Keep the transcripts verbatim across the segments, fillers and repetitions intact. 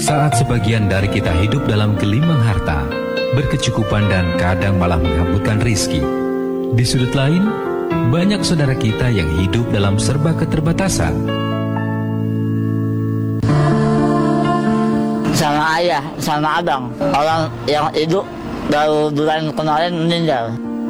Saat sebagian dari kita hidup dalam gelimang harta, berkecukupan dan kadang malah menghamburkan rizki, di sudut lain, banyak saudara kita yang hidup dalam serba keterbatasan. Sama ayah, sama abang, orang yang hidup baru bulan kemarin meninggal.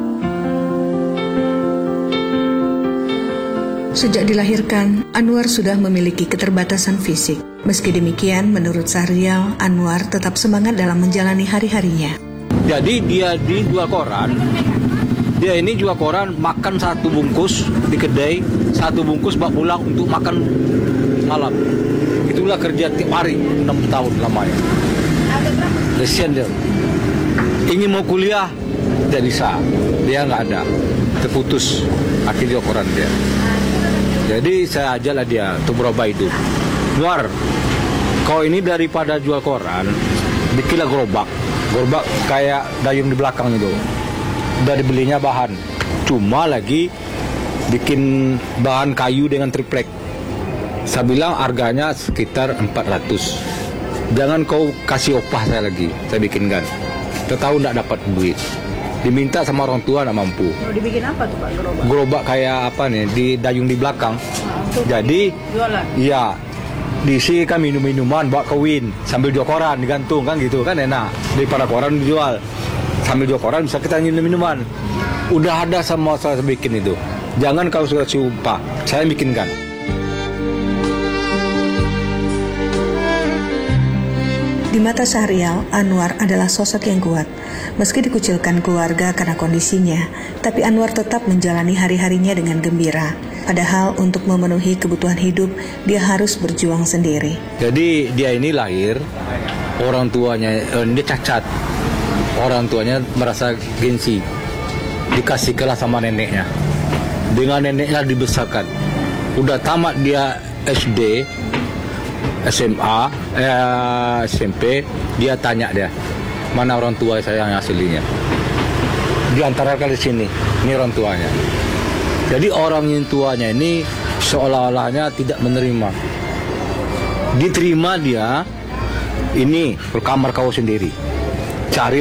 Sejak dilahirkan, Anwar sudah memiliki keterbatasan fisik. Meski demikian, menurut Sahrial, Anwar tetap semangat dalam menjalani hari-harinya. Jadi dia dijual koran, dia ini jual koran, makan satu bungkus di kedai, satu bungkus bawa pulang untuk makan malam. Itulah kerja tiap hari, enam tahun lamanya. Kesian dia. Ingin mau kuliah, tidak bisa. Dia nggak ada, terputus akhirnya koran dia. Jadi saya ajalah dia untuk berubah hidup. Luar, kau ini daripada jual koran, bikinlah gerobak. Gerobak kayak dayung di belakang itu. Udah dibelinya bahan. Cuma lagi bikin bahan kayu dengan triplek. Saya bilang harganya sekitar empat ratus. Jangan kau kasih opah saya lagi, saya bikinkan. Kita tahu tidak dapat duit. Diminta sama orang tua tidak mampu. Mau dibikin apa tuh Pak gerobak? Gerobak kayak apa nih, di dayung di belakang. Nah, jadi, jualan? Iya, diisi kan minum-minuman, bawa kawin, sambil jual koran, digantung kan gitu kan enak. Daripada koran dijual, sambil jual koran bisa kita minum minuman. Udah ada sama saya bikin itu. Jangan kalau sudah sumpah, saya bikinkan. Di mata Sahrial, Anwar adalah sosok yang kuat. Meski dikucilkan keluarga karena kondisinya, tapi Anwar tetap menjalani hari-harinya dengan gembira. Padahal untuk memenuhi kebutuhan hidup, dia harus berjuang sendiri. Jadi dia ini lahir, orang tuanya, eh, dia cacat. Orang tuanya merasa gengsi. Dikasih kelas sama neneknya. Dengan neneknya dibesarkan. Udah tamat dia S D, S M A, eh, S M P, dia tanya dia, mana orang tua saya yang aslinya? Di antara kali sini, ini orang tuanya. Jadi orang yang tuanya ini seolah-olahnya tidak menerima. Diterima dia, ini kamar kau sendiri. Cari